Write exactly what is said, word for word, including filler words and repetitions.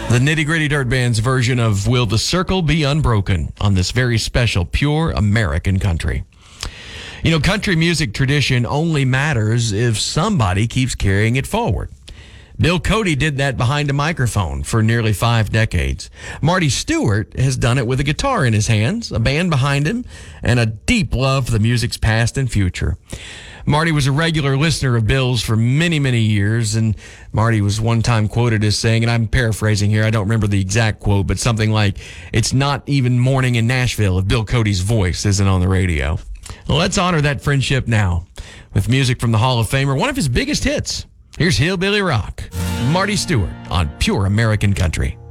The Nitty Gritty Dirt Band's version of Will the Circle Be Unbroken on this very special Pure American Country. You know, country music tradition only matters if somebody keeps carrying it forward. Bill Cody did that behind a microphone for nearly five decades. Marty Stewart has done it with a guitar in his hands, a band behind him, and a deep love for the music's past and future. Marty was a regular listener of Bill's for many, many years, and Marty was one time quoted as saying, and I'm paraphrasing here, I don't remember the exact quote, but something like, "It's not even morning in Nashville if Bill Cody's voice isn't on the radio." Well, let's honor that friendship now with music from the Hall of Famer, one of his biggest hits. Here's Hillbilly Rock, Marty Stewart on Pure American Country.